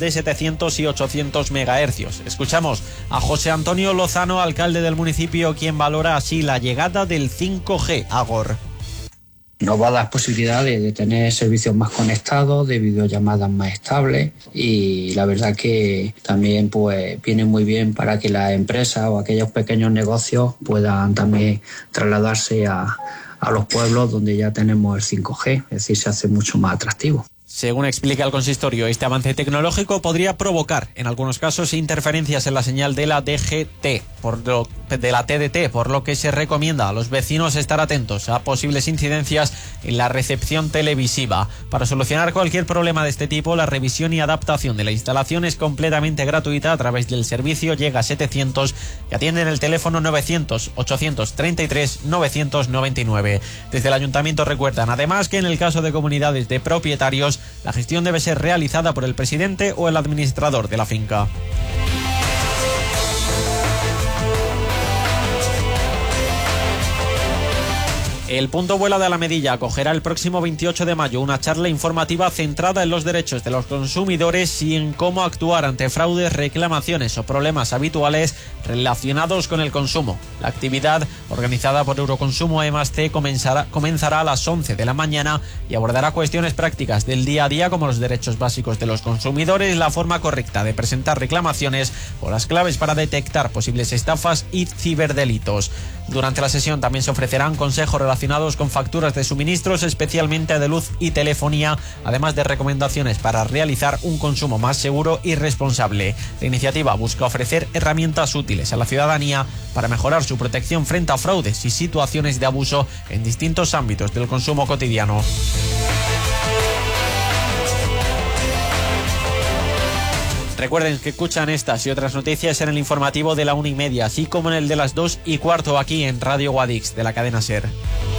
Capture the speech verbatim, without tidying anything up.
de setecientos y ochocientos megahercios. Escuchamos a José Antonio Lozano, alcalde del municipio, quien valora así la llegada del cinco G a Gor. Nos va a dar posibilidades de tener servicios más conectados, de videollamadas más estables, y la verdad que también pues viene muy bien para que las empresas o aquellos pequeños negocios puedan también trasladarse a, a los pueblos donde ya tenemos el cinco G, es decir, se hace mucho más atractivo. Según explica el consistorio, este avance tecnológico podría provocar, en algunos casos, interferencias en la señal de la D G T, por lo, de la T D T, por lo que se recomienda a los vecinos estar atentos a posibles incidencias en la recepción televisiva. Para solucionar cualquier problema de este tipo, la revisión y adaptación de la instalación es completamente gratuita a través del servicio Llega setecientos, que atiende en el teléfono novecientos, ochocientos treinta y tres, novecientos noventa y nueve. Desde el ayuntamiento recuerdan además que en el caso de comunidades de propietarios, la gestión debe ser realizada por el presidente o el administrador de la finca. El Punto Vuela de Alamedilla acogerá el próximo veintiocho de mayo una charla informativa centrada en los derechos de los consumidores y en cómo actuar ante fraudes, reclamaciones o problemas habituales relacionados con el consumo. La actividad, organizada por Euroconsumo E más C, comenzará, comenzará a las once de la mañana y abordará cuestiones prácticas del día a día como los derechos básicos de los consumidores, la forma correcta de presentar reclamaciones o las claves para detectar posibles estafas y ciberdelitos. Durante la sesión también se ofrecerán consejos relacionados con facturas de suministros, especialmente de luz y telefonía, además de recomendaciones para realizar un consumo más seguro y responsable. La iniciativa busca ofrecer herramientas útiles a la ciudadanía para mejorar su protección frente a fraudes y situaciones de abuso en distintos ámbitos del consumo cotidiano. Recuerden que escuchan estas y otras noticias en el informativo de la una y media, así como en el de las dos y cuarto aquí en Radio Guadix de la cadena SER.